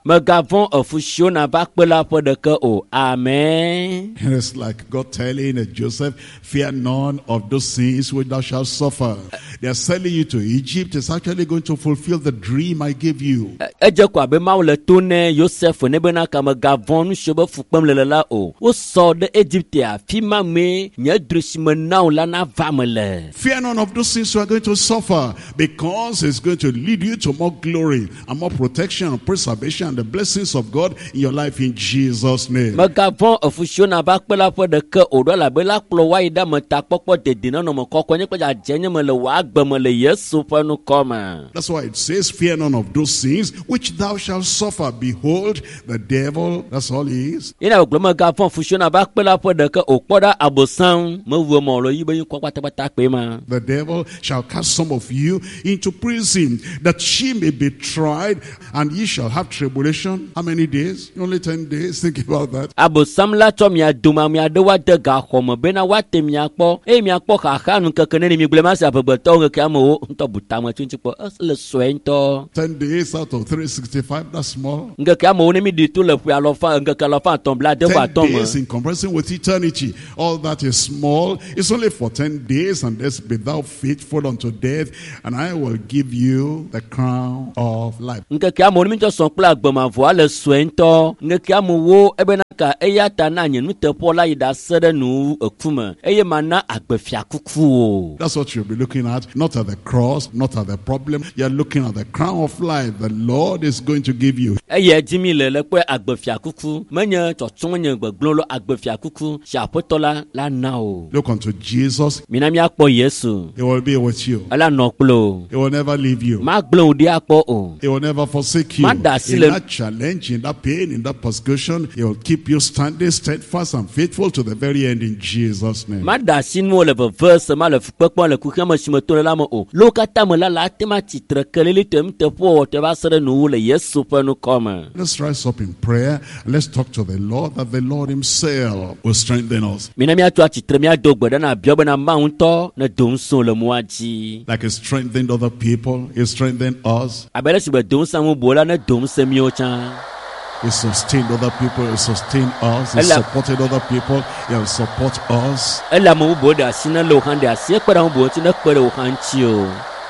Megavon efusio na va kpela ƒe ɖeke o. Amen. It's like God telling Joseph, fear none of those sins which thou shalt suffer. They are selling you to Egypt. It's actually going to fulfill the dream I gave you. Edze ko abe mawu le to ne Joseph ne bena ka megavon nu sio be fukpem le la o. Wo sɔ ɖe Egypte afi ma me nye dri si me na wo la na va me le. Fear none of those things you are going to suffer, because it's going to lead you to more glory and more protection and preservation and the blessings of God in your life in Jesus' name. Megavon efusio na va kpela ƒe ɖeke o ɖo la be la kplɔ wa yi ɖe me takpɔkpɔ dede ne nɔme kɔkɔ nye kpe dzadze nye me le wa agbe me le Yesu ƒe nukɔme. That's why it says, fear none of those things which thou shalt suffer. Behold, the devil, that's all he is. Ina gblɔ megavon efusio na va kpela ƒe ɖeke o kpɔ ɖa abosam me wu mɔ le yi be kɔ kpatakpata kpe ma. The devil shall cast some of you into prison, that ye may be tried, and ye shall have tribulation. How many days? Only ten days. Think about that. Abosam la tsɔ mia doma mia de wa de gaxɔ me bena wa te mia kpɔ eye mia kpɔ xaxa nu keke ne mi gblẽ ma se aƒegbetɔwo ŋkeke amewo ŋutɔ butame tso ŋuti kpɔ le sɔe ŋutɔ. Ten days out of three sixty-five, that's small. Ŋkeke amewo ne mi ɖi to le ƒe alɔfa ŋkeke alɔfa atɔ̃ bla de Ten atɔ̃ me. days in comparison with eternity. All that is small. It's only for ten days, and this be thou faithful unto death, and I will give you the crown of life. Ŋkeke amewo ne mi tsɔ sɔn kple agbemavɔa le sɔe ŋutɔ. Ŋkeke amewo ebe na ka eya ta na nye nuteƒe la yi da se ɖe nu ekume eye mana agbefia kuku o. That's what you'll be looking at, not at the cross, not at the problem. You're looking at the crown of life the Lord is going to give you. Eye dzimi le le kpe agbefia kuku menye tsɔtsɔ nye gbegblẽ lo agbefia kuku si aƒetɔ la la na o. Look unto Jesus. Mina miakpɔ Yesu. He will be with you. Ela nɔ kplo. He will never leave you. Ma gblẽ o ɖi akpɔ o. He will never forsake you. Ma da si In le- that challenge, in that pain, in that persecution, He will keep you standing steadfast and faithful to the very end in Jesus' name. Ma da si nu le veve se ma le fukpekpe le kuxia me si me to le la me o. Lo katã me la la ate ma tsitre ke lili tem teƒe wɔ te va se ɖe nuwu le Yesu ƒe nukɔme. Let's rise up in prayer and let's talk to the Lord, that the Lord Himself will strengthen us. Mina miatso atsitre miado gbe ɖe na biɔ bena Mawu ŋutɔ ne do ŋusẽ le mɔa dzi. Like He strengthened other people, He strengthened us. Abe ɖe si be do ŋusẽ ŋu bo la ne do ŋusẽ miwo tsã. He sustained other people, He sustained us. He Ela- supported other people, He will support us. Ele ame bubuwo ɖe asi ne le wo hã ɖe asi ekpe ɖe ame bubuwo ŋuti ne kpe ɖe wo hã ŋuti o.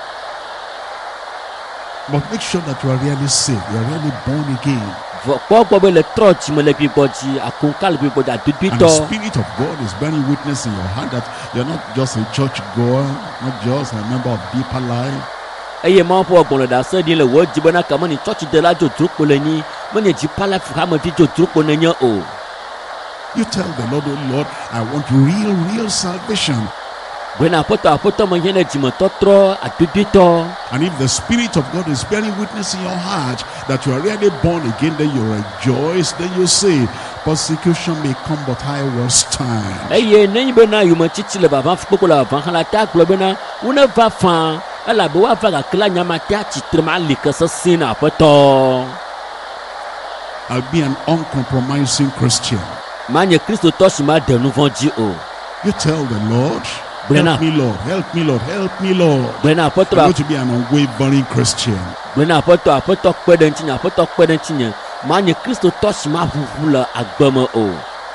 But make sure that you are really saved, you are really born again. Vɔ kpɔ gbɔ be le trɔ dzi me le gbígbɔ dzi akonka le gbígbɔ dzi And the adudutɔ. Spirit of God is bearing witness in your heart that you're not just a church goer, not just a member of Deeper Life. Eye Mawu ƒe gbɔgbɔ le ɖase ɖi le wo dzi bena kame ni tsɔtsi de la dzodzro kpo le nyi menye dzipala hamevi dzodzro kpo nenye o. You tell the Lord, oh Lord, I want real, real salvation. Bena aƒetɔ aƒetɔ me nye ne dzimetɔtrɔ adudutɔ. And if the Spirit of God is bearing witness in your heart that you are really born again, then you rejoice, then you say, persecution may come, but I will stand. Eye nenyi bena yometsitsi le vava fukpekpe le vava hã la ta gblɔ bena wone va fã elabe woava gake la nyama te atsitre ma li ke sesẽ na aƒetɔ. I'll be an uncompromising Christian. Manye kristotɔ si ma de nu vɔ̃ dzi o. You tell the Lord, Brenna. help me, Lord, help me, Lord, help me, Lord. Gblena I aƒetɔ want to be an unwavering Christian. gblena aƒetɔ aƒetɔ kpe ɖe ŋutinye aƒetɔ kpe ɖe ŋutinye manye kristotɔ si ma ʋuʋu le agbe me o.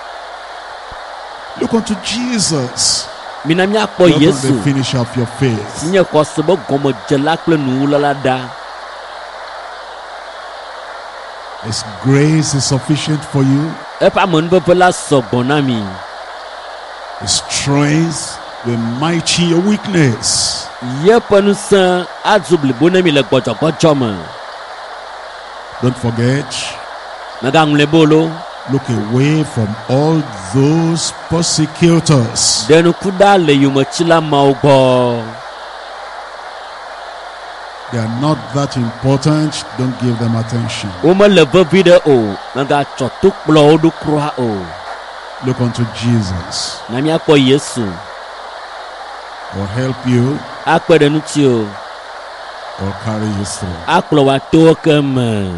Look unto Jesus, Mina miakpɔ not unto Yesu the finisher of your faith. nye xɔse be gɔmedzela kple nuwuwula ɖa. His grace is sufficient for you. Eƒe amenuveve la sɔgbɔ na mi. His strength will mighty in your weakness. Yeƒe ŋusẽ azu blibo ne mi le gbɔdzɔgbɔdzɔ me. Don't forget, Megaŋlɔe bolo. look away from all those persecutors. Ɖe ŋku ɖa le yometsila mawo gbɔ. They are not that important. Don't give them attention. Womele vevi ɖe o. Megatsɔ to kplɔ wo ɖo kura o. Look unto Jesus. Na miakpɔ Yesu. Will help you Akpe ɖe ŋuti o. or carry you through. Akplɔ wa to ke me.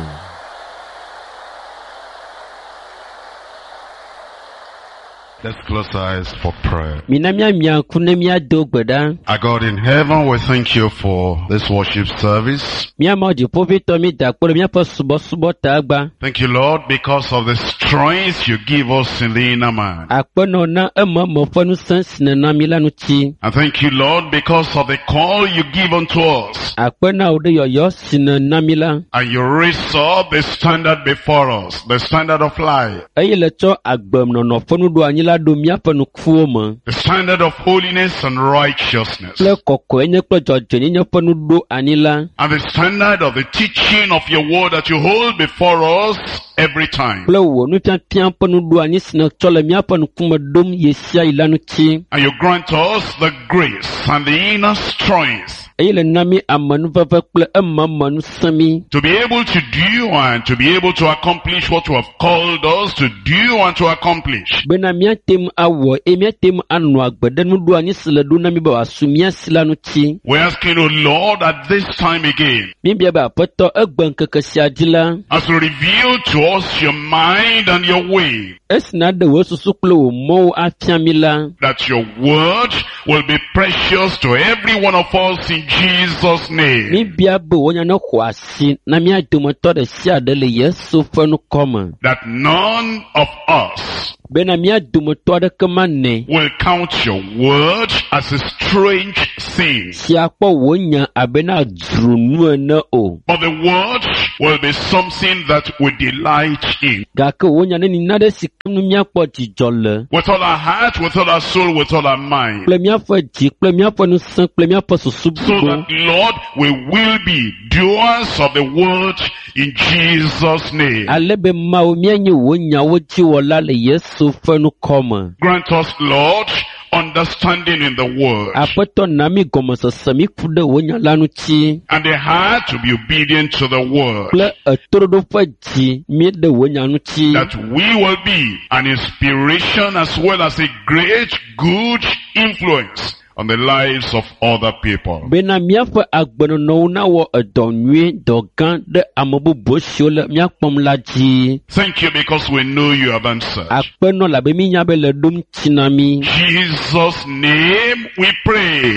Let's close our eyes for prayer. Minamia mia kunemia do gbeda. Our God in heaven, we thank you for this worship service. Mia mo di povito mi da kpolo mia po subo subo tagba. Thank you, Lord, because of the strength you give us in the inner man. Akpono na emo mo fonu sense na na milanu chi. And thank you, Lord, because of the call you give unto us. Akpona ode yoyo sina na mila. And you raise up the standard before us, the standard of life. Aye le cho agbem no no fonu do anyila do mia fonu kuo mo. The standard of holiness and righteousness. Le koko enye kpo jojo ni nye fonu do anila. And the standard of the teaching of your word that you hold before us every time. Le wo nu pian pian fonu do ani sina cho le mia fonu kuma dom yesia ilanu chi. And you grant us the grace and the inner strength Aye nami amanu vava kple emma manu sami. to be able to do and to be able to accomplish what you have called us to do and to accomplish. Bena mia tem awo e mia tem anu agbede nu do ani sele do nami ba asumia silanu chi. We're asking, O Lord, at this time again, Mi bia ba poto egben keke siadila. as you reveal to us your mind and your way, Esna de wo susu kple wo mo afiamila. that your word will be precious to every one of us in Jesus' Mi name. bia be wonya no kwasi na mi adumoto de siade le Yesu fenu koma. That none of us Bena mi adumoto de kemane. will count your word as a strange thing. Siakpo wonya abena drunu na o. But the word will be something that we delight in. Gake wonya ne ni nade sikunu mi akpo jijole. With all our heart, with all our soul, with all our mind. Kple mi afo ji, kple mi afo nu san, kple mi afo susu So that, Lord, we will be doers of the word in Jesus' name. Alebe mao mienye wonya woji wola le Yesu fenu koma. Grant us, Lord, understanding in the word. Apoto nami gomo sasami kude wonya lanu chi. And the heart to be obedient to the word. Kple etorodo fa ji mi de wonya nu chi. That we will be an inspiration as well as a great good influence on the lives of other people. Bena miafa agbeno no na wo edonwe dogan de amobubo shole miakpom la ji. Thank you because we know you have answered. Akpeno la be mi nyabe le dum chinami. Jesus' name we pray.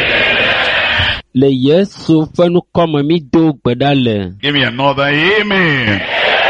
Le Yesu fenu koma mi do gbedale. Give me another amen.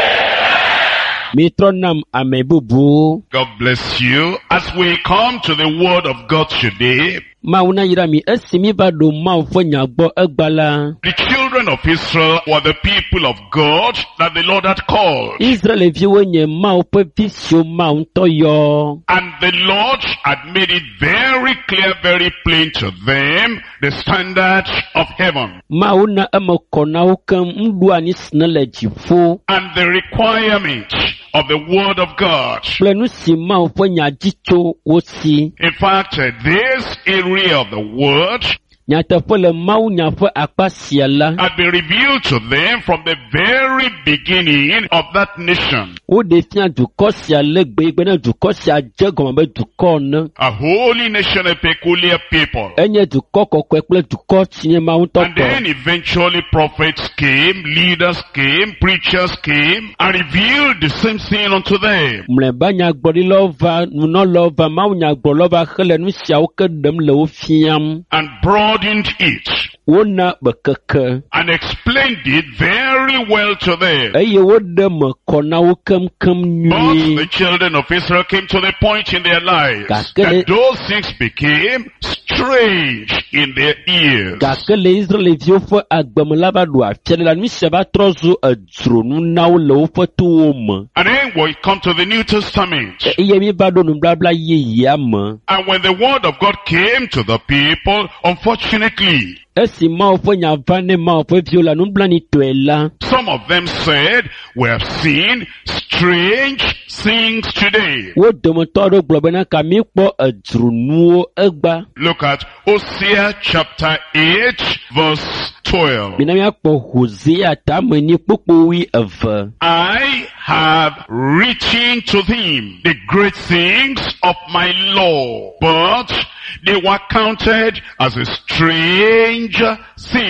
Mi tronam amebubu. God bless you. As we come to the word of God today, Mauna yira mi esimi ba do ma fo nyagbo egbala. the children of Israel were the people of God that the Lord had called. Israel vi wenye ma pe visio ma unto yo. And the Lord had made it very clear, very plain to them, the standard of heaven. Mauna emo kona ukam mdu ani snele jifo. And the requirement of the word of God. Plenu si ma fo nyajicho wosi. In fact, uh, this area of the word Nyata fo le ma unya fo akpasiala. had been revealed to them from the very beginning of that nation. Wo de fian du kosia legbe igbe na du kosia jegon be du kon. A holy nation, a peculiar people. Enye du koko kwekle du ko tinye ma unto And then eventually prophets came, leaders came, preachers came, and revealed the same thing unto them. Mleba nya gbori lova no lova ma unya gbolova khele nu sia o kedem le o fiam. And broadened it. Wona bekeke. And explained it very well to them. Eye wo de me kona wo kem kem But nyi. the children of Israel came to the point in their lives that those things became strange in their ears. Gake le Israel vi fo agbemla ba do afiele la nu sia ba trozo adronu na wo le wo fo to mo. And then we come to the New Testament. Eye mi ba do nu blabla ye ya mo. And when the word of God came to the people, unfortunately, Esi ma fo nya vane ma fo viola nu blani to ela. some of them said, we have seen strange things today. Wo domotoro globena ka mi po adronu egba. Look at Hosea chapter eight verse twelve. Bina mi akpo Hosea ta me ni popo wi eve. I have written to him the great things of my law, but they were counted as a strange thing.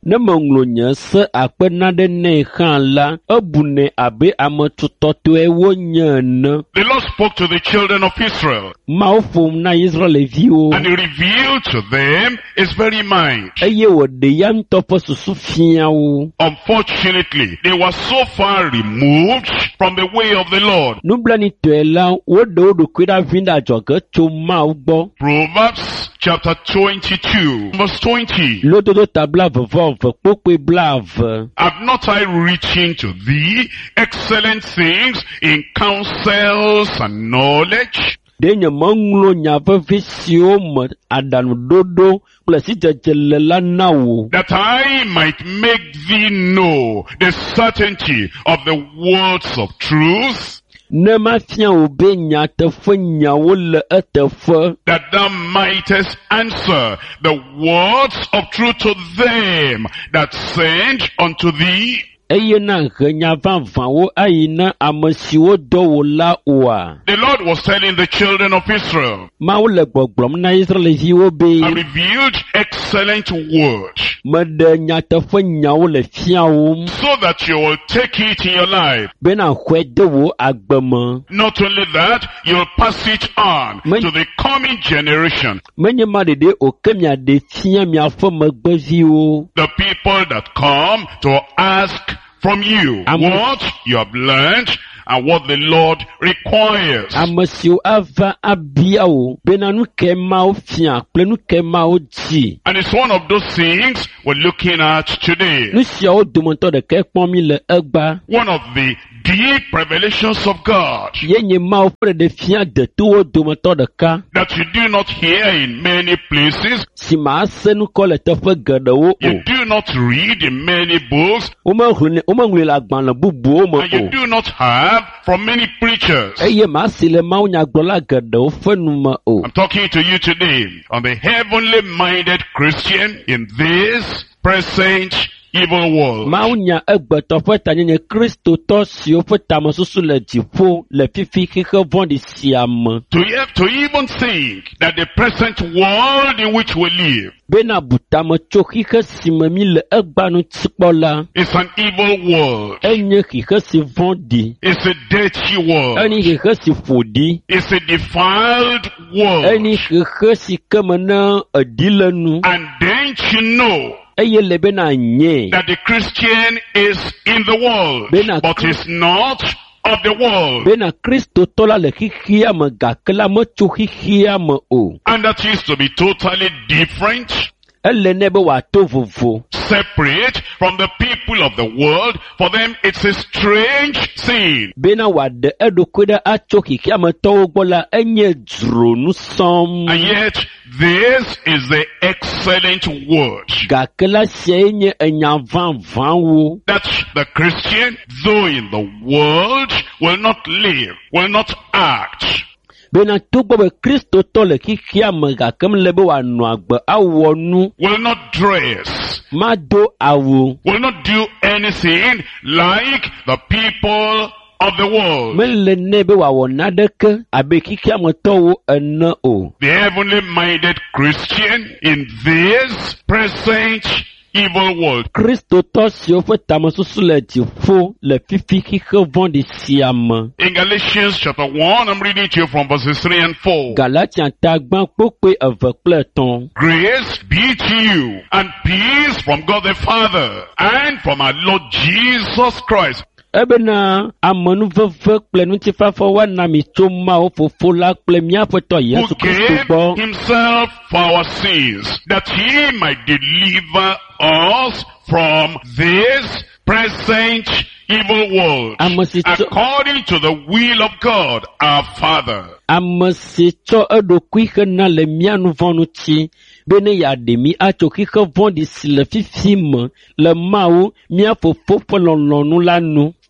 Ne menglo nye se akpena de ne khan la ebune abe ametutotoe wo nye ne. The Lord spoke to the children of Israel. Mao fom na Israel vio. And he revealed to them his very mind. Eye wo de yam topo susu fia wo. Unfortunately, they were so far removed from the way of the Lord. Nublani tuela wo de wo do kwida vinda joge to mao gbo. Proverbs chapter twenty-two, verse twenty. Lododo tabla vevov pokwe blave. Have not I written to thee excellent things in counsels and knowledge? Denye manglo nyave visio mo adanu dodo plesi jejelela nawo. That I might make thee know the certainty of the words of truth. Ne ma fia obe nya te fo nya wo le etefo. That thou mightest answer the words of truth to them that send unto thee. Eye na genya van van wo ayina amasiwo do wo la oa. The Lord was telling the children of Israel, Ma wo le gbogbom na Israel vi wo be. I revealed excellent words, Me de nya te fo nya wo le fia wo. so that you will take it in your life. Be na hwe de wo agbema. Not only that, you'll pass it on Men- to the coming generation. Menye ma de de o kemia de fia mi afo megbe vi wo. The people that come to ask from you Am- what you have learned and what the Lord requires. Amasiwo ava abia wo. Be na nu ke ma o fia, ple nu ke ma o ji. And it's one of those things we're looking at today. Nu sia o domonto de ke pon mi le egba. One of the deep revelations of God Ye nye ma o pre de fia de to o domonto de ka. that you do not hear in many places, Si ma se nu ko le teƒe geɖewo you o. do not read in many books, Womehlẽ ne- womeŋlɔe le agbalẽ bubuwo me and you o. do not have from many preachers. Eye ma si le Mawu nyagblɔla geɖewo ƒe nu me o. I'm talking to you today on the heavenly minded Christian in this present evil world. Mawu nya egbetɔ ƒe tanyenye kristotɔ siwo ƒe tamesusu le dziƒo le fifi xixe vɔ̃ɖi sia me. To, e- to even think that the present world in which we live Bena butame tso xixe si me mi le egbanu tsikpɔ la. is an evil world. Enye xixe si vɔ̃ɖi. It's a dirty world. Enye xixe si ƒoɖi. It's a defiled world. Enye xixe si ke me ne eɖi le nu. And don't you know Eye le bena nye. that the Christian is in the world, Bena- but is not of the world. Bena kristotɔ la le xixia me gake la metso xixia me o. And that is to be totally different, Ele ne be wòato vovo. separate from the people of the world. For them, it's a strange thing. Bena wòaɖe eɖokui ɖe atso xixia me tɔwo gbɔ la enye dzronu sɔm. And yet, this is the excellent word Gake la siae nye enya vãvãwo. that the Christian, though in the world, will not live, will not act, Bena togbɔ be kristotɔ le xixia me gake mele be wòanɔ agbe awɔ nu. will not dress, Mado awu. will not do anything like the people of the world. Mele ne be wòawɔ naɖeke abe xixia me tɔwo ene o. The heavenly minded Christian in this present evil world. Kristotɔ siwo ƒe tamesusu le dziƒo le fifi xixe vɔ̃ɖi sia me. In Galatians chapter one, I'm reading to you from verses three and four. Galatia tagbã kpokpe eve kple etɔ̃. Grace be to you and peace from God the Father and from our Lord Jesus Christ. Ebena amenuveve kple ŋutifafa woana mi tso Mawu Fofo la kple míaƒe tɔ Who Yesu Kristo gave gbɔ. himself for our sins, that he might deliver us from this present evil world, Ame si tsɔ- according to the will of God our Father. Ame si tsɔ eɖokui hena le mía nu vɔ̃ ŋuti be ne yeaɖe mi atso xixe vɔ̃ɖi si le fifi me le Mawu mía Fofo ƒe lɔlɔ̃nu la nu.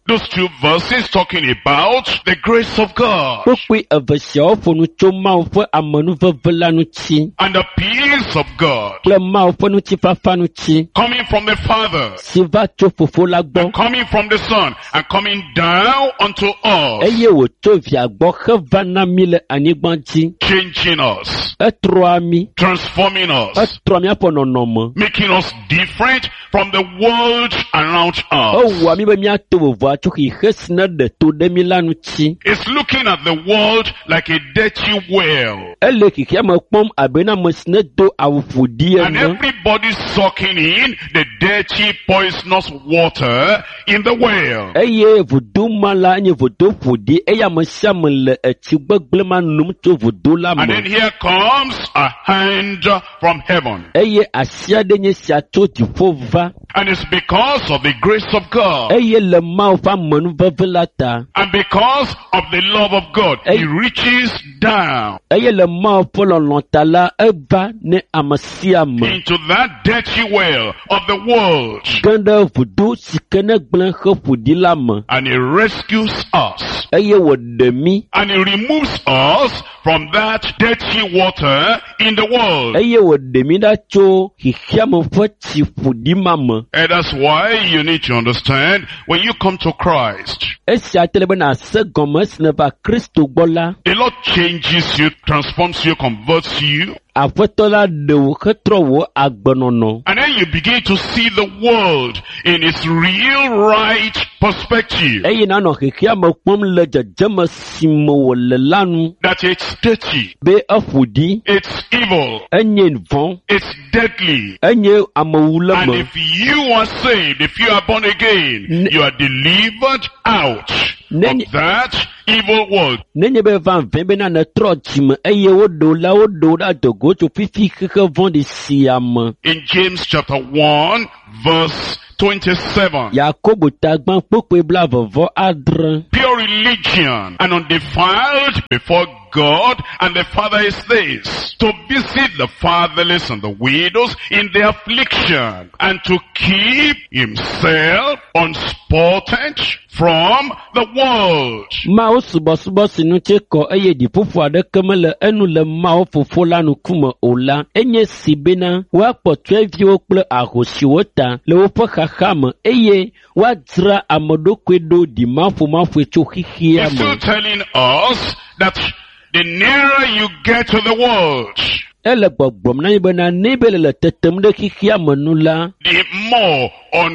Those two verses talking about the grace of God kpokpe eve siawo ƒo nu tso Mawu ƒe amenuveve la ŋuti and the peace of God kple Mawu ƒe ŋutifafa ŋuti coming from the Father si va tso Fofo la gbɔ and coming from the Son and coming down unto us, eye wòtso Via gbɔ heva na mi le anyigba dzi. changing us, Etrɔa mi, transforming us, etrɔ míaƒe nɔnɔme, making us different from the world around us. ewɔa mi be míato vovoa tso xixe si ne ɖe to ɖe mi la ŋuti. It's looking at the world like a dirty well, Ele xixea me kpɔm abe na ame si ne do awu ƒoɖi and ene. everybody sucking in the dirty, poisonous water in the well. Eye vudo ma la nye vudo ƒoɖi eye ame sia ame le etsi gbegblẽ ma nom tso vudo la And then me. here comes a hand from heaven. Eye asi aɖe nye sia tso dziƒo va. And it's because of the grace of God Eye le Mawu ƒe amenuveve la ta. and because of the love of God, Hey. He reaches down Eye le Mawu ƒe lɔlɔ̃ ta la eva ne ame sia ame. into that dirty well of the world, Ge ɖe vudo si ke ne gblẽ xe ƒoɖi la me. and He rescues us. Eye wòɖe mi. And He removes us from that dirty water in the world. Eye wòɖe mi ɖa tso xixea me ƒe tsi ƒoɖi ma me. And that's why you need to understand, when you come to Christ, Esia te le be nàse gɔme esi ne va Kristo gbɔ la. the Lord changes you, transforms you, converts you, Aƒetɔ la ɖe wò hetrɔ wò agbenɔnɔ. and then you begin to see the world in its real right perspective. Eye nanɔ xexea me kpɔm le dzedzeme si me wòle la nu. That it's dirty, Be eƒoɖi, it's evil, enye vɔ̃, it's deadly. enye amewule And me. if you are saved, if you are born again, Ne- you are delivered out Ne- of that evil world. Nenye be va vẽ bena netrɔ dzime eye woɖo la woɖo ɖa dogo tso fifi xexe vɔ̃ɖi sia me. In James chapter one, verse twenty-seven. Yakobo tagbã kpokpe blavevɔ adre. Pure religion and undefiled before God and the Father is this, to visit the fatherless and the widows in their affliction, and to keep himself unspotted from the world. Mawu subɔsubɔ si nu tse kɔ eye ɖiƒoƒo aɖeke mele enu le Mawu fofo la ŋkume o la, enye si bena woakpɔ tsyɔ̃eviwo kple ahosiwo ta le woƒe xaxa me eye woadzra ame ɖokui ɖo ɖimaƒomaƒoe tso xixia He's still me. telling us that the nearer you get to the world, Ele gbɔgblɔm na mi bena ne be le le tetem ɖe xixia me nu la, the more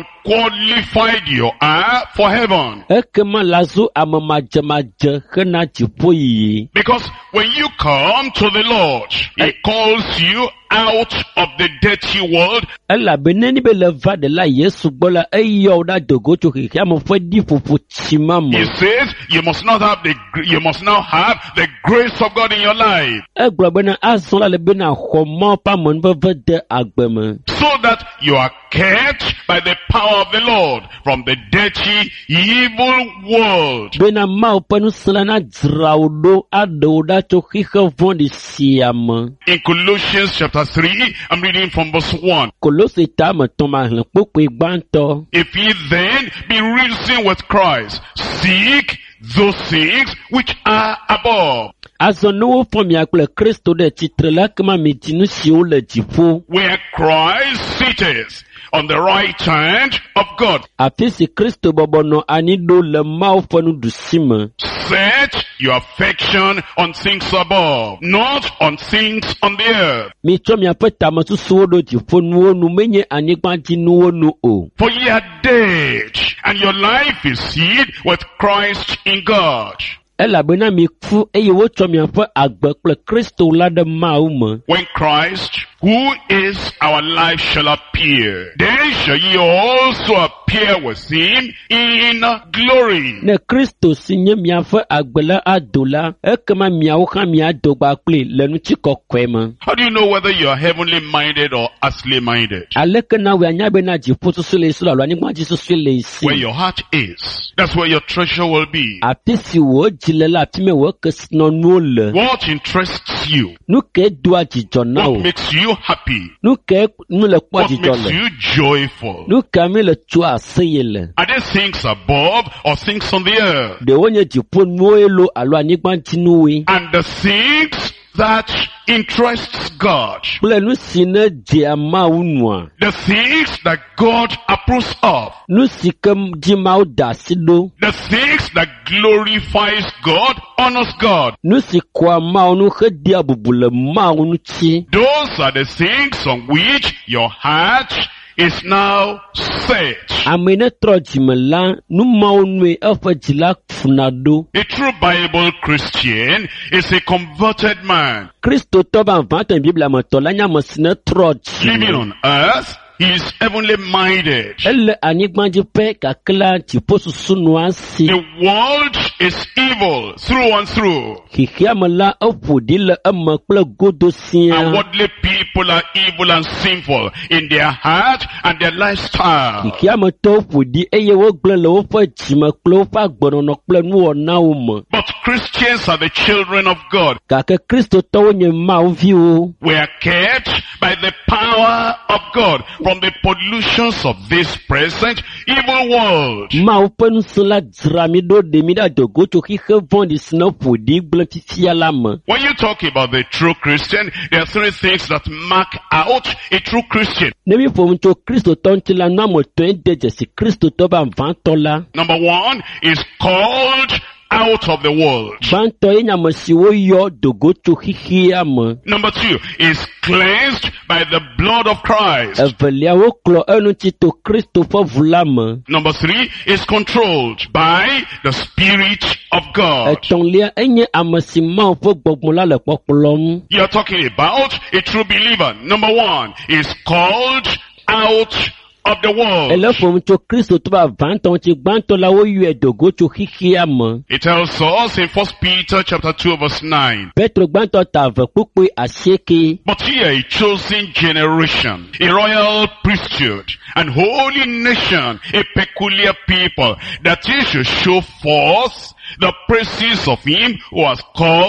unqualified you are for heaven. ekema la zo ame madzemadze hena dziƒo yiyi. Because when you come to the Lord, He calls you out of the dirty world, Elabena ne be le va ɖe la Yesu gbɔ la eyɔ wo ɖa dogo tso xixia me ƒe ɖiƒoƒo tsi ma He me. says you must not have the gr- you must now have the grace of God in your life, Egblɔ bena azɔ la le bena xɔ Mawu ƒe amenuveve de agbe me. so that you are kept by the power of the Lord from the dirty, evil world. Bena Mawu ƒe ŋusẽ la na dzra wo ɖo aɖe wo ɖa tso xixe vɔ̃ɖi sia me. In Colossians chapter three, I'm reading from verse one. Kolose ta me tɔ ma hlẽ kpokpoe gbãtɔ. If ye then be risen with Christ, seek those things which are above, Azɔ ne wofɔ mia kple Kristo ɖe tsitre la kema mi di nu siwo le dziƒo. where Christ sitteth on the right hand of God. Afi si Kristo bɔbɔ nɔ anyi ɖo le Mawu ƒe nuɖusime. Set your affection on things above, not on things on the earth. Mitsɔ miaƒe tamesusuwo ɖo dziƒo nuwo nu menye anyigba dzi nuwo nu o. For ye are dead, and your life is hid with Christ in God. Elabena mi ku eye wotsɔ miaƒe agbe kple Kristo la ɖe Mawu me. When Christ, who is our life, shall appear, then shall ye also appear with him in glory. Ne Kristo si nye miaƒe agbe la ado la, ekema miawo hã miado gba kplii le ŋutikɔkɔe me. How do you know whether you are heavenly minded or earthly minded? Aleke na wo anya bena dziƒo susu le esi lo alo anyigba dzi susu le esi. Where your heart is, that's where your treasure will be. Afi si wò dzi le la afi me wò kesinɔnuwo le. What interests you? Nu ke doa dzidzɔ na What wo? makes you you happy? nu ke nu le kpɔ What dzidzɔ makes le you joyful? nu ka mi le tso aseye le Are there things above or things on the earth? ɖewo nye dziƒo nuwo lo alo anyigba ŋuti nuwoe And the things that interests God, kple nu si ne dzea Mawu nua the things that God approves of, nu si ke dzi Mawu da asi ɖo the things that glorifies God, honors God. nu si kɔa Mawu nu hedia bubu le Mawu ŋuti Those are the things on which your heart is now set. ame ne trɔ dzime la nu Mawu nue eƒe dzi la funa ɖo A true Bible Christian is a converted man. kristotɔ be avãtɔ biblia me tɔ la nye ame si ne trɔ Living dzime on earth, he is heavenly minded. ele anyigba dzi ƒe gake la dziƒo susu nu asi The world is evil through and through. xixia me la eƒo ɖi le eme kple godo And sia worldly people are evil and sinful in their heart and their lifestyle. xixia me tɔwo ƒo ɖi eye wogblẽ le woƒe dzime kple woƒe agbenɔnɔ kple nuwɔnawo me But Christians are the children of God. gake kristotɔwo nye Mawu viwo We are kept by the power of God from the pollutions of this present evil world. Mawu ƒe ŋusẽ la dzra mi ɖo ɖe mi ɖe adogo tso xixe vɔ̃ɖi si ne ƒo ɖi gblẽ fifia la me When you talk about the true Christian, there are three things that mark out a true Christian. ne mi ƒom tso kristotɔ ŋuti la nu ame etɔ̃e de dzesi kristotɔ be avãtɔ la Number one is called out of the world. gbãtɔ ye nye ame si woyɔ dogo tso xixia me Number two is cleansed by the blood of Christ. evelia wokplɔ eŋuti to kristo ƒe ʋu la me Number three is controlled by the Spirit of God. etɔ̃lia enye ame si Mawu ƒe gbɔgbɔ la le kpɔkplɔm You're talking about a true believer. Number one is called out of the world. ele ƒom tso kristotɔ be avãtɔ ŋuti gbãtɔ la woyɔe dogo tso xixia me It tells us in First Peter chapter two verse nine. petro gbãtɔ ta ave kpukpui asieke But ye are a chosen generation, a royal priesthood, and holy nation, a peculiar people, that ye should show forth the praises of him who has called